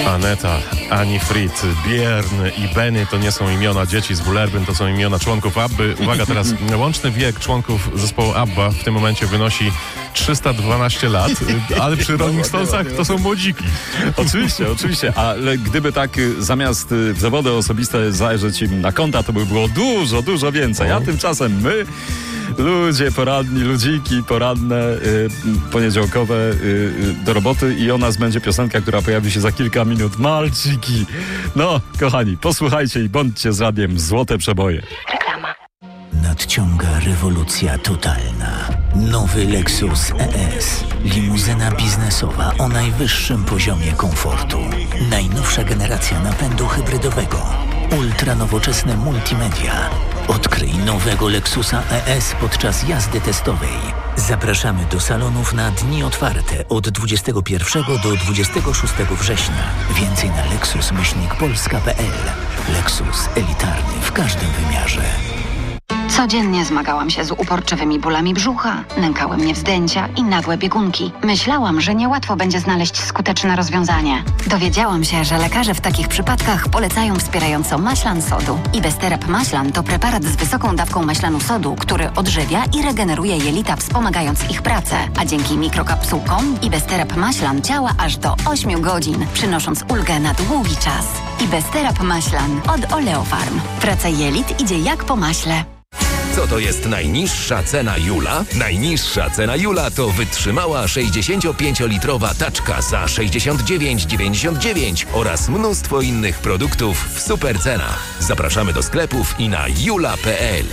Aneta, Ani Frid, Björn i Benny to nie są imiona dzieci z Bullerbyn, to są imiona członków Abby. Uwaga, teraz łączny wiek członków zespołu Abba w tym momencie wynosi 312 lat, ale przy Rolling Stonesach to są młodziki. Oczywiście, ale gdyby tak zamiast w zawody osobiste zajrzeć im na konta, to by było dużo więcej. A tymczasem my, ludzie poradni, ludziki poradne, poniedziałkowe do roboty i o nas będzie piosenka, która pojawi się za kilka minut. Malciki! No, kochani, posłuchajcie i bądźcie z radiem Złote Przeboje. Reklama. Nadciąga rewolucja totalna. Nowy Lexus ES. Limuzyna biznesowa o najwyższym poziomie komfortu. Najnowsza generacja napędu hybrydowego. Ultranowoczesne multimedia. Odkryj nowego Lexusa ES podczas jazdy testowej. Zapraszamy do salonów na dni otwarte od 21 do 26 września. Więcej na lexus-polska.pl. Lexus elitarny w każdym wymiarze. Codziennie zmagałam się z uporczywymi bólami brzucha, nękały mnie wzdęcia i nagłe biegunki. Myślałam, że niełatwo będzie znaleźć skuteczne rozwiązanie. Dowiedziałam się, że lekarze w takich przypadkach polecają wspierająco maślan sodu. Ibesterap Maślan to preparat z wysoką dawką maślanu sodu, który odżywia i regeneruje jelita, wspomagając ich pracę. A dzięki mikrokapsułkom Ibesterap Maślan działa aż do 8 godzin, przynosząc ulgę na długi czas. Ibesterap Maślan od Oleofarm. Praca jelit idzie jak po maśle. Co to jest najniższa cena Jula? Najniższa cena Jula to wytrzymała 65-litrowa taczka za 69,99 oraz mnóstwo innych produktów w super cenach. Zapraszamy do sklepów i na jula.pl.